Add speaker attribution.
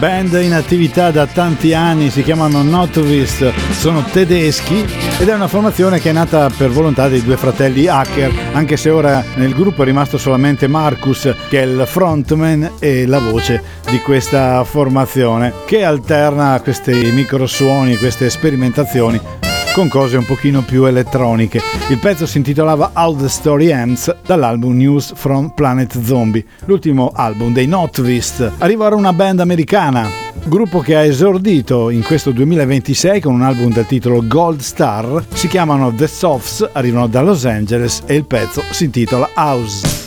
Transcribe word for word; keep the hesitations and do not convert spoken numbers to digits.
Speaker 1: band in attività da tanti anni, si chiamano Notwist, sono tedeschi ed è una formazione che è nata per volontà dei due fratelli hacker, anche se ora nel gruppo è rimasto solamente Marcus, che è il frontman e la voce di questa formazione, che alterna questi microsuoni, queste sperimentazioni con cose un pochino più elettroniche. Il pezzo si intitolava How the Story Ends, dall'album News from Planet Zombie, l'ultimo album dei Notwist. Arriva ora una band americana, gruppo che ha esordito in questo duemilaventisei con un album dal titolo Gold Star, si chiamano The Softs, arrivano da Los Angeles e il pezzo si intitola House.